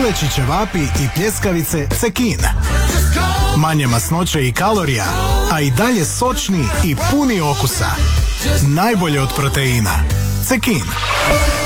pileći ćevapi i pljeskavice Cekin. Manje masnoće i kalorija, a i dalje sočni i puni okusa. Najbolje od proteina. Cekin.